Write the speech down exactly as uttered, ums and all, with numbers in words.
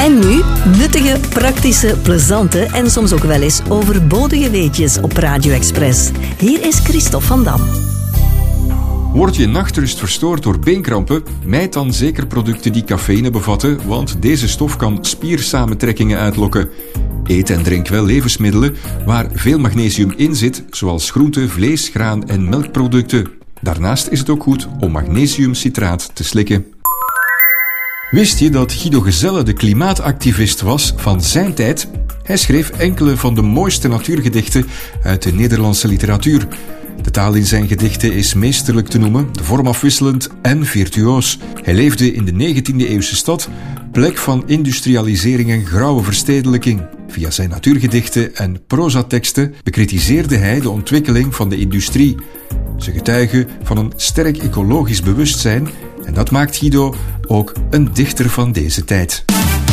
En nu nuttige, praktische, plezante en soms ook wel eens overbodige weetjes op Radio Express. Hier is Christophe van Dam. Word je nachtrust verstoord door beenkrampen? Mijd dan zeker producten die cafeïne bevatten, want deze stof kan spiersamentrekkingen uitlokken. Eet en drink wel levensmiddelen waar veel magnesium in zit, zoals groente, vlees, graan en melkproducten. Daarnaast is het ook goed om magnesiumcitraat te slikken. Wist je dat Guido Gezelle de klimaatactivist was van zijn tijd? Hij schreef enkele van de mooiste natuurgedichten uit de Nederlandse literatuur. De taal in zijn gedichten is meesterlijk te noemen, de vorm afwisselend en virtuoos. Hij leefde in de negentiende eeuwse stad, plek van industrialisering en grauwe verstedelijking. Via zijn natuurgedichten en prozateksten bekritiseerde hij de ontwikkeling van de industrie. Ze getuigen van een sterk ecologisch bewustzijn en dat maakt Guido ook een dichter van deze tijd.